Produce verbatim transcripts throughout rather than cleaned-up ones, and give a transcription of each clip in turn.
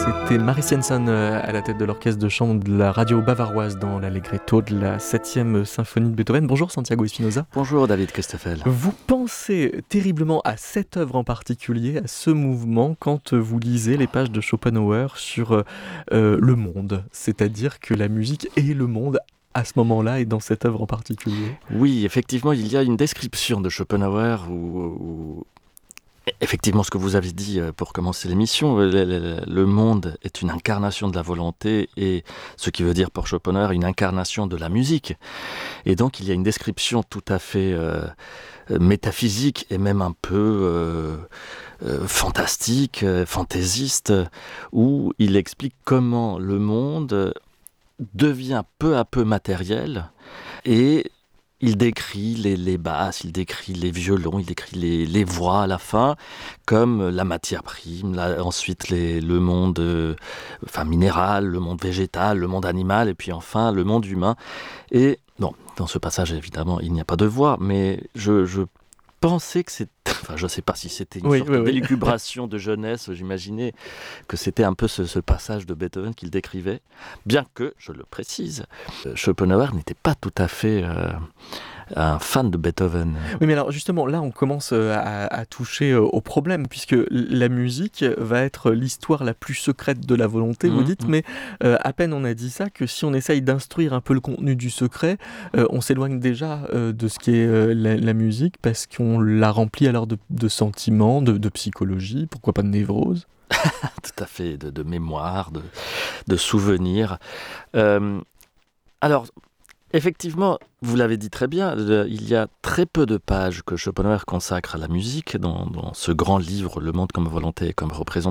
C'était Marie Siensen à la tête de l'orchestre de chambre de la radio bavaroise dans l'Allegretto de la septième symphonie de Beethoven. Bonjour Santiago Espinosa. Bonjour David Christoffel. Vous pensez terriblement à cette œuvre en particulier, à ce mouvement, quand vous lisez les pages de Schopenhauer sur euh, le monde, c'est-à-dire que la musique est le monde à ce moment-là et dans cette œuvre en particulier. Oui, effectivement, il y a une description de Schopenhauer où... où... Effectivement, ce que vous avez dit pour commencer l'émission, le, le, le monde est une incarnation de la volonté et ce qui veut dire pour Schopenhauer une incarnation de la musique. Et donc il y a une description tout à fait euh, métaphysique et même un peu euh, euh, fantastique, euh, fantaisiste, où il explique comment le monde devient peu à peu matériel et il décrit les, les basses, il décrit les violons, il décrit les, les voix à la fin comme la matière prime, là, ensuite les, le monde euh, enfin, minéral, le monde végétal, le monde animal et puis enfin le monde humain. Et bon, dans ce passage évidemment il n'y a pas de voix, mais je, je pensais que c'était, enfin je ne sais pas si c'était une oui, sorte oui, oui. d'élucubration de jeunesse, j'imaginais que c'était un peu ce, ce passage de Beethoven qu'il décrivait, bien que, je le précise, Schopenhauer n'était pas tout à fait euh, un fan de Beethoven. Oui, mais alors justement, là on commence à, à toucher au problème, puisque la musique va être l'histoire la plus secrète de la volonté, vous mmh, dites, mmh. mais euh, à peine on a dit ça, que si on essaye d'instruire un peu le contenu du secret, euh, on s'éloigne déjà euh, de ce qu'est euh, la, la musique, parce qu'on la remplit alors de, de sentiments, de, de psychologie, pourquoi pas de névrose. Tout à fait, de, de mémoire, de, de souvenirs. Euh, alors... Effectivement, vous l'avez dit très bien, il y a très peu de pages que Schopenhauer consacre à la musique dans, dans ce grand livre « Le monde comme volonté et comme représentation ».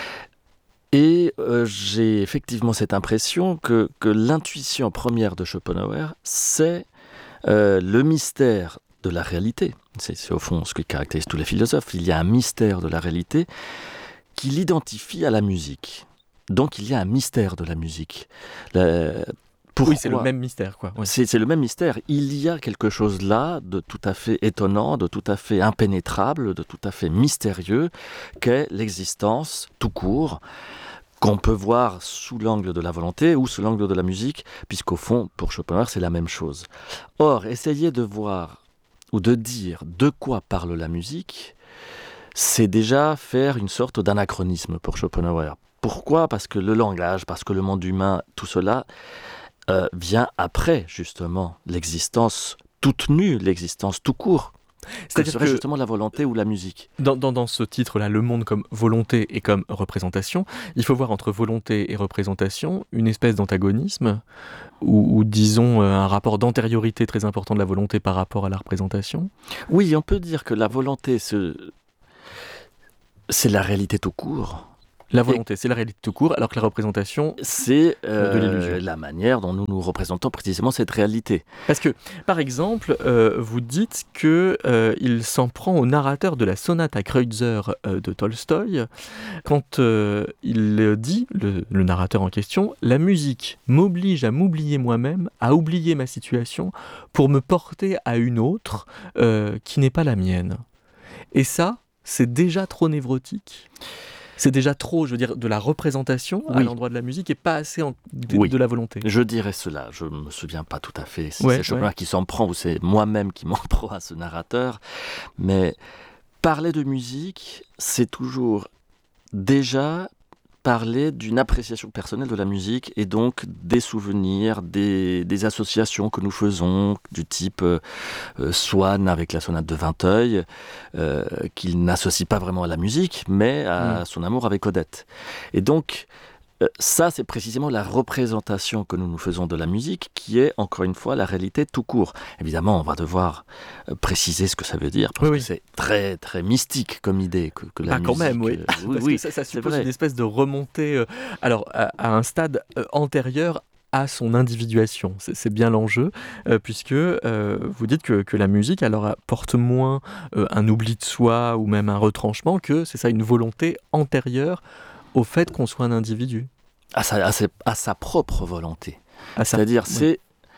Et euh, j'ai effectivement cette impression que, que l'intuition première de Schopenhauer, c'est euh, le mystère de la réalité. C'est, c'est au fond ce qui caractérise tous les philosophes. Il y a un mystère de la réalité qui l'identifie à la musique. Donc il y a un mystère de la musique. La, Pourquoi ? Oui, c'est le même mystère, quoi. Ouais. C'est, c'est le même mystère. Il y a quelque chose là de tout à fait étonnant, de tout à fait impénétrable, de tout à fait mystérieux, qu'est l'existence tout court, qu'on peut voir sous l'angle de la volonté ou sous l'angle de la musique, puisqu'au fond, pour Schopenhauer, c'est la même chose. Or, essayer de voir ou de dire de quoi parle la musique, c'est déjà faire une sorte d'anachronisme pour Schopenhauer. Pourquoi ? Parce que le langage, parce que le monde humain, tout cela... Euh, vient après, justement, l'existence toute nue, l'existence tout court. C'est-à-dire que serait justement la volonté ou la musique. Dans, dans, dans ce titre-là, le monde comme volonté et comme représentation, il faut voir entre volonté et représentation une espèce d'antagonisme, ou, ou disons un rapport d'antériorité très important de la volonté par rapport à la représentation. Oui, on peut dire que la volonté, c'est, c'est la réalité tout court. La volonté, et c'est la réalité tout court, alors que la représentation, c'est euh, de l'illusion. La manière dont nous nous représentons précisément cette réalité. Parce que, par exemple, euh, vous dites qu'il euh, s'en prend au narrateur de la sonate à Kreutzer euh, de Tolstoï, quand euh, il dit, le, le narrateur en question, « La musique m'oblige à m'oublier moi-même, à oublier ma situation, pour me porter à une autre euh, qui n'est pas la mienne. » Et ça, c'est déjà trop névrotique. C'est déjà trop, je veux dire, de la représentation oui. à l'endroit de la musique et pas assez en, de, oui. de la volonté. Je dirais cela, je ne me souviens pas tout à fait si ouais, c'est Schopenhauer ouais. qui s'en prend ou c'est moi-même qui m'en prends à ce narrateur, mais parler de musique, c'est toujours déjà parler d'une appréciation personnelle de la musique et donc des souvenirs, des, des associations que nous faisons, du type euh, Swann avec la sonate de Vinteuil, euh, qu'il n'associe pas vraiment à la musique, mais à mmh. son amour avec Odette. Et donc, euh, ça, c'est précisément la représentation que nous nous faisons de la musique, qui est, encore une fois, la réalité tout court. Évidemment, on va devoir euh, préciser ce que ça veut dire, parce oui, que oui. c'est très, très mystique comme idée que, que la ah, musique... quand même, oui. Euh, parce oui, oui, que ça, ça suppose une espèce de remontée euh, alors, à, à un stade euh, antérieur à son individuation. C'est, c'est bien l'enjeu, euh, puisque euh, vous dites que, que la musique alors, porte moins euh, un oubli de soi ou même un retranchement que, c'est ça, une volonté antérieure au fait qu'on soit un individu. À sa, à sa, à sa propre volonté. À sa... C'est-à-dire, oui. c'est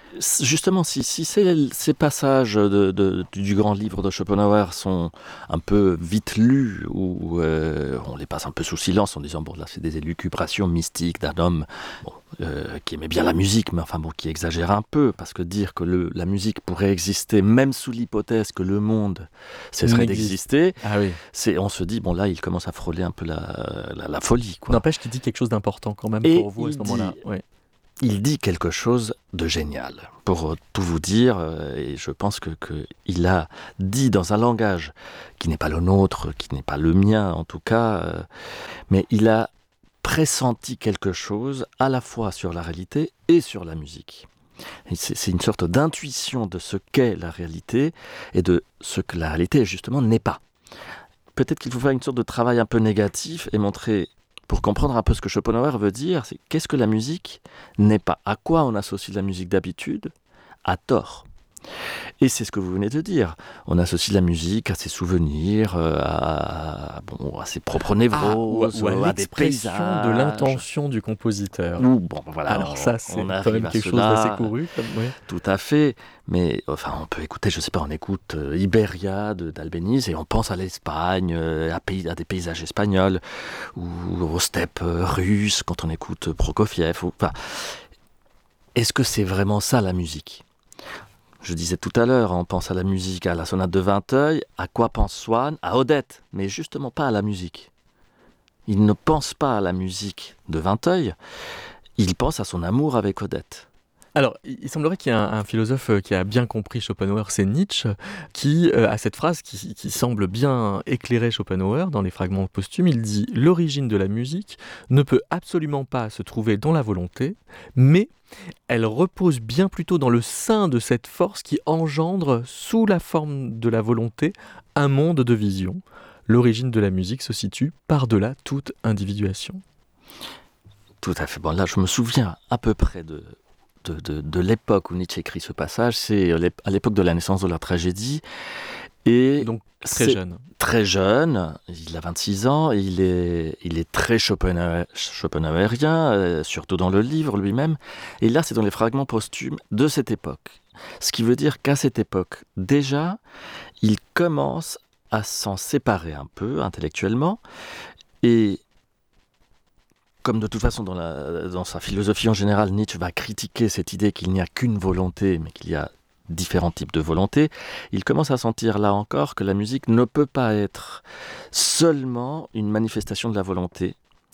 Justement, si, si ces, ces passages de, de, du grand livre de Schopenhauer sont un peu vite lus, ou euh, on les passe un peu sous silence en disant, bon là c'est des élucubrations mystiques d'un homme bon, euh, qui aimait bien la musique, mais enfin bon, qui exagère un peu, parce que dire que le, la musique pourrait exister, même sous l'hypothèse que le monde cesserait d'exister, ah oui. c'est, on se dit, bon là il commence à frôler un peu la, la, la folie. Quoi. N'empêche qu'il dit quelque chose d'important quand même Et pour vous à ce moment-là. Dit, ouais. Il dit quelque chose de génial. Pour tout vous dire, et je pense que, que il a dit dans un langage qui n'est pas le nôtre, qui n'est pas le mien en tout cas, mais il a pressenti quelque chose à la fois sur la réalité et sur la musique. Et c'est, c'est une sorte d'intuition de ce qu'est la réalité et de ce que la réalité justement n'est pas. Peut-être qu'il faut faire une sorte de travail un peu négatif et montrer... Pour comprendre un peu ce que Schopenhauer veut dire, c'est qu'est-ce que la musique n'est pas. À quoi on associe la musique d'habitude ? À tort. Et c'est ce que vous venez de dire. On associe la musique à ses souvenirs, à, bon, à ses propres névroses, ah, ou à, ou à, à des paysages. De l'intention du compositeur. Ou, bon, voilà, Alors on, ça, c'est on quand même quelque chose d'assez couru. Comme, ouais. Tout à fait. Mais enfin, on peut écouter, je sais pas, on écoute euh, Iberia de, d'Albéniz et on pense à l'Espagne, euh, à, pays, à des paysages espagnols, ou aux steppes euh, russes quand on écoute Prokofiev. Ou, enfin, est-ce que c'est vraiment ça la musique ? Je disais tout à l'heure, on pense à la musique, à la sonate de Vinteuil, à quoi pense Swann ? À Odette, mais justement pas à la musique. Il ne pense pas à la musique de Vinteuil, il pense à son amour avec Odette. Alors, il semblerait qu'il y ait un, un philosophe qui a bien compris Schopenhauer, c'est Nietzsche, qui euh, a cette phrase qui, qui semble bien éclairer Schopenhauer dans les fragments posthumes. Il dit « L'origine de la musique ne peut absolument pas se trouver dans la volonté, mais elle repose bien plutôt dans le sein de cette force qui engendre, sous la forme de la volonté, un monde de vision. L'origine de la musique se situe par-delà toute individuation. » Tout à fait. Bon, là, je me souviens à peu près de... De, de, de l'époque où Nietzsche écrit ce passage, c'est à l'époque de la naissance de la tragédie. Et donc très jeune. Très jeune, il a vingt-six ans, et il est, il est très Schopenhauer, Schopenhauerien, euh, surtout dans le livre lui-même. Et là, c'est dans les fragments posthumes de cette époque. Ce qui veut dire qu'à cette époque, déjà, il commence à s'en séparer un peu intellectuellement. Et comme de toute façon dans, la, dans sa philosophie en général, Nietzsche va critiquer cette idée qu'il n'y a qu'une volonté, mais qu'il y a différents types de volonté, il commence à sentir là encore que la musique ne peut pas être seulement une manifestation de la volonté,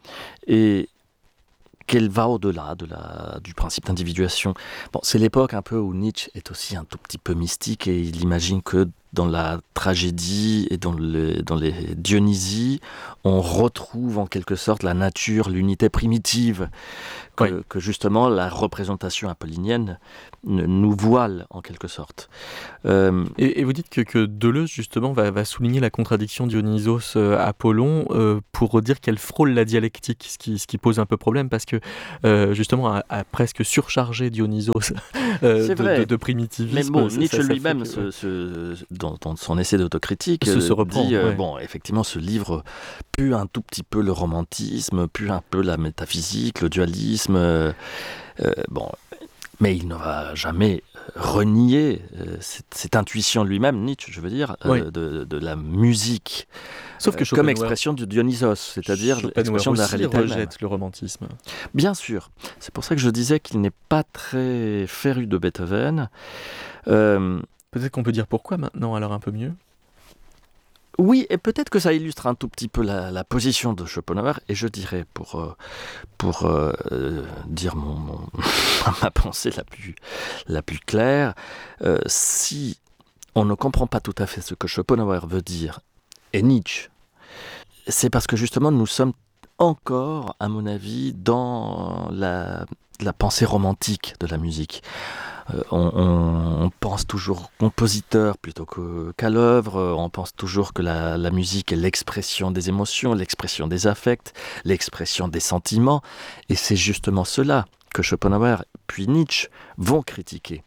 et qu'elle va au-delà de la, du principe d'individuation. Bon, c'est l'époque un peu où Nietzsche est aussi un tout petit peu mystique, et il imagine que dans la tragédie et dans, le, dans les Dionysies, on retrouve en quelque sorte la nature, l'unité primitive, que, oui. que justement la représentation apollinienne nous voile en quelque sorte. Euh, et, et vous dites que, que Deleuze justement va, va souligner la contradiction Dionysos-Apollon euh, pour dire qu'elle frôle la dialectique, ce qui, ce qui pose un peu problème parce que euh, justement à, à presque surcharger Dionysos euh, de, de, de primitivisme. Mais bon, ça, Nietzsche ça, ça lui-même, que, se, se, dans, dans son essai d'autocritique, se, se reprend, dit euh, ouais. bon, effectivement, ce livre pue un tout petit peu le romantisme, pue un peu la métaphysique, le dualisme. Euh, euh, bon, mais il ne va jamais renier euh, cette, cette intuition lui-même, Nietzsche, je veux dire, euh, oui. de, de la musique. Sauf que euh, comme expression de Dionysos, c'est-à-dire l'expression de la réalité rejette même. Le romantisme. Bien sûr. C'est pour ça que je disais qu'il n'est pas très féru de Beethoven. Euh, Peut-être qu'on peut dire pourquoi maintenant, alors un peu mieux. Oui, et peut-être que ça illustre un tout petit peu la, la position de Schopenhauer, et je dirais, pour, euh, pour euh, dire mon, mon, ma pensée la plus, la plus claire, euh, si on ne comprend pas tout à fait ce que Schopenhauer veut dire, et Nietzsche, c'est parce que justement nous sommes encore, à mon avis, dans la, la pensée romantique de la musique. Euh, on, on, on pense toujours compositeur plutôt que, qu'à l'œuvre, on pense toujours que la, la musique est l'expression des émotions, l'expression des affects, l'expression des sentiments, et c'est justement cela que Schopenhauer puis Nietzsche vont critiquer.